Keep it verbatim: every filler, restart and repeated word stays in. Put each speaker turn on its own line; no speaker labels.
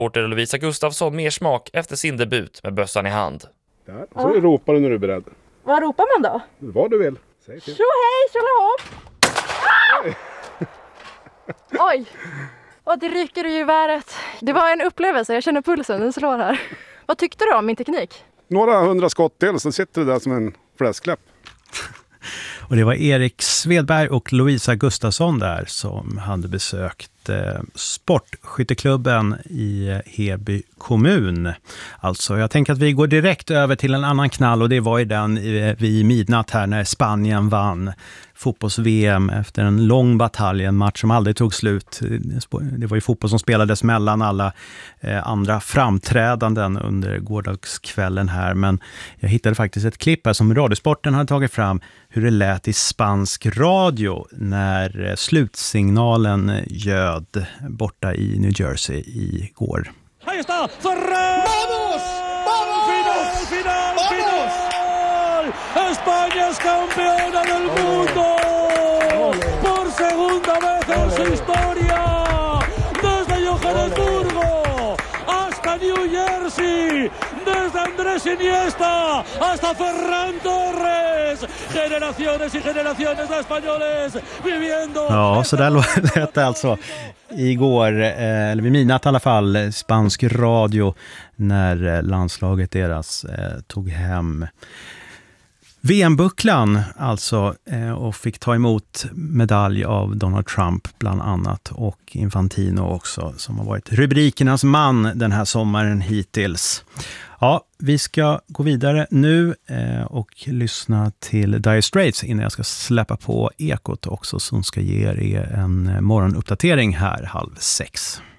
Reporter Lovisa Gustafsson mer smak efter sin debut med bössan i hand.
Där, och så ja. ropar du när du är beredd.
Vad ropar man då?
Vad du vill. Säg till.
Tjo hej, tjolahopp! Ah! Oj! Och det ryker i geväret. Det var en upplevelse, jag känner pulsen, den slår här. Vad tyckte du om min teknik?
Några hundra skott till, så sitter du där som en fläskläpp.
Och det var Erik Svedberg och Lovisa Gustafsson där som hade besökt eh, sportskytteklubben i Heby kommun. Alltså, jag tänker att vi går direkt över till en annan knall, och det var ju den eh, vid midnatt här när Spanien vann fotbolls-V M efter en lång batalj, en match som aldrig tog slut. Det var ju fotboll som spelades mellan alla eh, andra framträdanden under gårdagskvällen här, men jag hittade faktiskt ett klipp här som Radiosporten hade tagit fram, hur det lät i spansk radio när eh, slutsignalen ljöd borta i New Jersey igår.
Ahí está, Ferrer! ¡Vamos! ¡Vamos! ¡Final, final, ¡Vamos! Final! ¡España es campeona del mundo! ¡Por segunda vez en su historia! Desde Johannesburgo hasta New Jersey, desde Andrés Iniesta hasta Ferran Torres. Generaciones y generaciones de españoles viviendo...
Ja, så där lät det alltså igår, eller vid midnatt i alla fall, spansk radio när landslaget deras eh, tog hem V M-bucklan alltså, eh, och fick ta emot medalj av Donald Trump bland annat, och Infantino också, som har varit rubrikernas man den här sommaren hittills. Ja, vi ska gå vidare nu eh, och lyssna till Dire Straits innan jag ska släppa på Ekot också, som ska ge er en morgonuppdatering här halv sex.